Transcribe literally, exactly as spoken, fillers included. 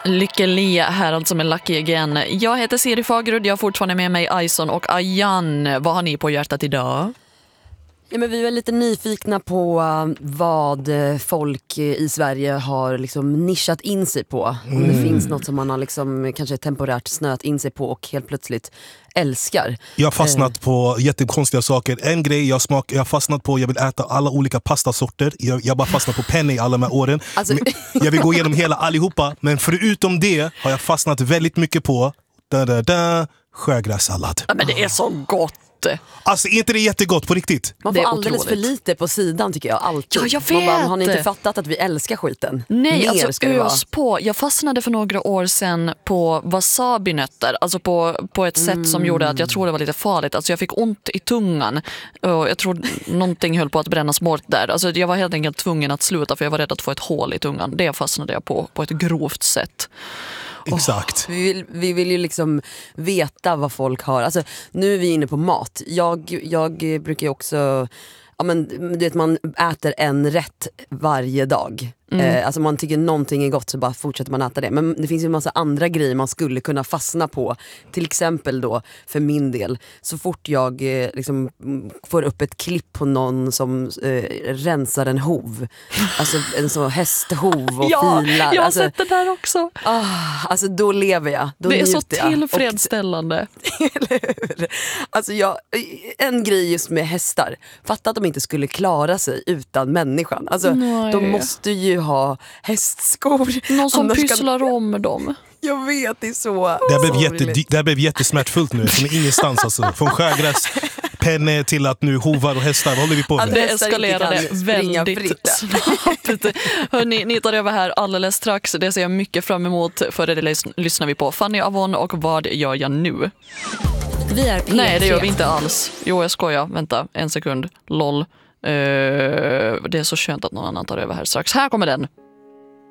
Lyckeliga här alltså med Lucky Again. Jag heter Siri Fagerud, jag har fortfarande med mig Aison och Ayan. Vad har ni på hjärtat idag? Ja, men vi är lite nyfikna på vad folk i Sverige har liksom nischat in sig på. Mm. Om det finns något som man har liksom kanske temporärt snöat in sig på och helt plötsligt älskar. Jag har fastnat eh. på jättekonstiga saker. En grej jag smak, jag har fastnat på, jag vill äta alla olika pastasorter. Jag, jag bara fastnat på penne i alla de här åren. Alltså... Jag vill gå igenom hela allihopa. Men förutom det har jag fastnat väldigt mycket på da, da, da, sjögrässallad. Ja, men det är så gott. Alltså är inte det jättegott på riktigt? Man får alldeles otroligt. För lite på sidan tycker jag alltid. Ja, jag vet. Man bara, har ni inte fattat att vi älskar skiten? Nej, Mer alltså ska det vara. ös på. Jag fastnade för några år sedan på wasabinötter. Alltså på, på ett mm. sätt som gjorde att jag tror det var lite farligt. Alltså jag fick ont i tungan. Och jag tror någonting höll på att brännas bort där. Alltså jag var helt enkelt tvungen att sluta för jag var rädd att få ett hål i tungan. Det fastnade jag på på ett grovt sätt. Exakt. Oh, vi, vill, vi vill ju liksom veta vad folk har. Alltså, nu är vi inne på mat. Jag, jag brukar ju också... Ja, men, du vet, man äter en rätt varje dag. Mm. Eh, alltså man tycker någonting är gott så bara fortsätter man äta det. Men det finns ju en massa andra grejer man skulle kunna fastna på. Till exempel då, för min del, så fort jag eh, liksom, får upp ett klipp på någon som eh, rensar en hov. Alltså en sån hästhov och ja, filar. jag har alltså, sett det där också. Ah, alltså då lever jag. Då det är så jag. tillfredsställande. Och, alltså jag, en grej just med hästar. Fatta att de inte skulle klara sig utan människan. Alltså, de måste ju ha hästskor. Någon som pysslar kan... om dem. Jag vet, det är så. Det här blev, jätte, det här blev jättesmärtfullt nu. Från ingenstans alltså. Från sjögräs, penne till att nu hovar och hästar. Vad håller vi på med? Det eskalerade väldigt snabbt. Hörrni, ni tar över här alldeles strax. Det ser jag mycket fram emot. Före det lyssnar vi på Fanny Avon och Vad gör jag nu? Vi är P tre. Nej, det gör vi inte alls. Jo, jag skojar. Vänta, en sekund. Lol. Uh, det är så skönt att någon annan tar över här strax. Här kommer den.